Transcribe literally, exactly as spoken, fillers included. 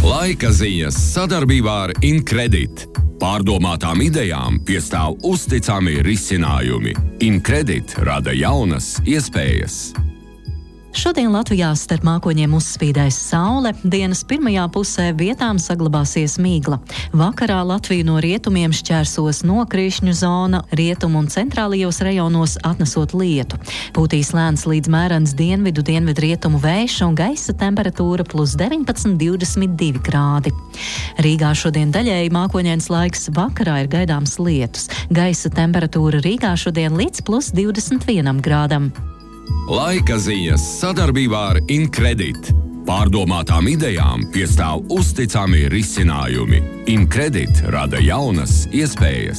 Laika ziņas sadarbībā ar Incredit. Pārdomātām idejām piestāv uzticami risinājumi. Incredit rada jaunas iespējas. Šodien Latvijā starp mākoņiem uzspīdēs saule, dienas pirmajā pusē vietām saglabāsies migla. Vakarā Latviju no rietumiem šķērsos nokrišņu zona, rietumu un centrālajos rajonos atnesot lietu. Pūtīs lēns līdz mērens dienvidu, dienvidu rietumu vējš un gaisa temperatūra plus deviņpadsmit divdesmit divi grādi. Rīgā šodien daļēji mākoņains laiks, vakarā ir gaidāms lietus. Gaisa temperatūra Rīgā šodien līdz plus divdesmit vienam grādam. Laika ziņas sadarbībā ar Incredit. Pārdomātām idejām piestāv uzticami risinājumi. Incredit rada jaunas iespējas.